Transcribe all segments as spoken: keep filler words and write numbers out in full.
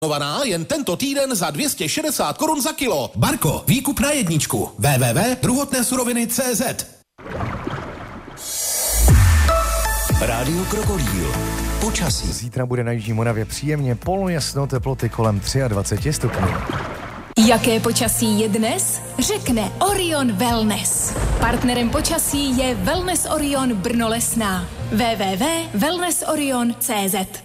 Novaná jen tento týden za dvě stě šedesát korun za kilo. Barko, výkup na jedničku. w w w tečka druhotné suroviny tečka cé zet. Rádio Krokodýl. Počasí. Zítra bude na jižní Moravě příjemně polojasno, teploty kolem dvacet tři stupňů. Jaké počasí je dnes? Řekne Orion Wellness. Partnerem počasí je Wellness Orion Brno Lesná. w w w tečka wellness orion tečka cé zet.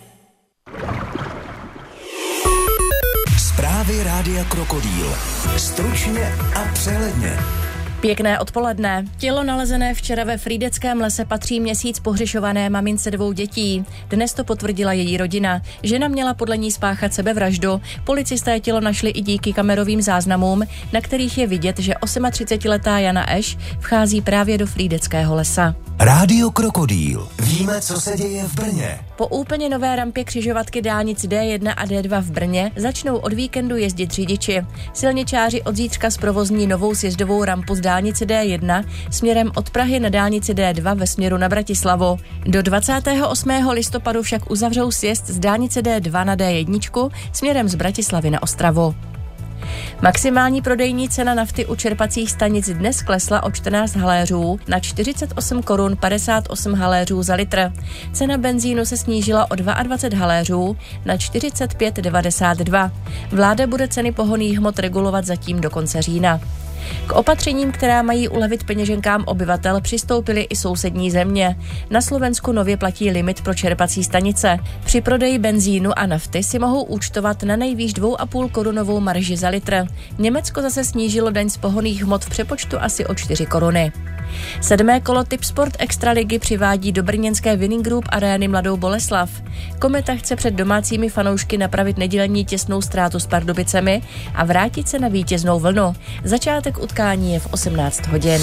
Zprávy Rádia Krokodýl. Stručně a přehledně. Pěkné odpoledne. Tělo nalezené včera ve Frýdeckém lese patří měsíc pohřešované mamince dvou dětí. Dnes to potvrdila její rodina. Žena měla podle ní spáchat sebevraždu. Policisté tělo našli i díky kamerovým záznamům, na kterých je vidět, že třicetiosmiletá Jana Eš vchází právě do Frýdeckého lesa. Rádio Krokodýl. Víme, co se děje v Brně. Po úplně nové rampě křižovatky dálnic D jedna a D dva v Brně začnou od víkendu jezdit řidiči. Silničáři od zítřka zprovozní novou sjezdovou rampu z dálnici D jedna směrem od Prahy na dálnici D dva ve směru na Bratislavu. Do dvacátého osmého listopadu však uzavřou sjezd z dálnice D dva na D jedna směrem z Bratislavy na Ostravu. Maximální prodejní cena nafty u čerpacích stanic dnes klesla o čtrnáct haléřů na čtyřicet osm korun padesát osm haléřů za litr. Cena benzínu se snížila o dvacet dva haléřů na čtyřicet pět devadesát dva. Vláda bude ceny pohonných hmot regulovat zatím do konce října. K opatřením, která mají ulevit peněženkám obyvatel, přistoupily i sousední země. Na Slovensku nově platí limit pro čerpací stanice. Při prodeji benzínu a nafty si mohou účtovat na nejvýš dvě a půl korunovou marži za litr. Německo zase snížilo daň z pohonných hmot v přepočtu asi o čtyři koruny. Sedmé kolo Tipsport Extraligy přivádí do brněnské Winning Group arény Mladou Boleslav. Kometa chce před domácími fanoušky napravit nedělní těsnou ztrátu s Pardubicemi a vrátit se na vítěznou vlnu. Začátek utkání je v osmnáct hodin.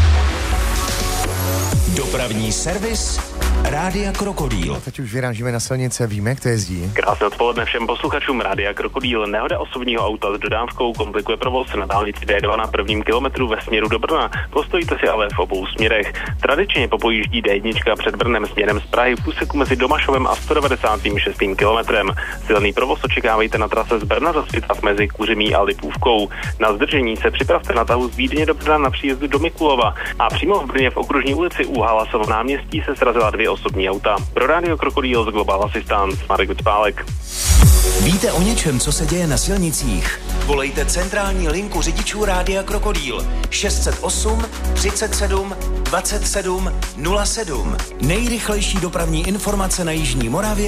Dopravní servis Rádia Krokodýl. A teď už vyrážíme na silnice, víme, jak to jezdí. Krásné odpoledne všem posluchačům Rádia Krokodýl. Nehoda osobního auta s dodávkou komplikuje provoz na dálnici D dva na prvním kilometru ve směru do Brna. Postojíte si ale v obou směrech. Tradičně popojíždí D jedna před Brnem směrem z Prahy v úseku mezi Domašovem a sto devadesát šest kilometrem. Silný provoz očekávejte na trase z Brna za Svitav mezi Kuřimí a Lipůvkou. Na zdržení se připravte na tahu z Vídně do Brna na příjezdu do Mikulova. A přímo v Brně v Okružní ulici u Halasova náměstí se srazila dvě osobní auta. Pro Rádio Krokodýl z Global Assistance Marek Vycpálek. Víte o něčem, co se děje na silnicích? Volejte centrální linku řidičů Rádia Krokodýl šest set osm třicet sedm dvacet sedm nula sedm. Nejrychlejší dopravní informace na jižní Moravě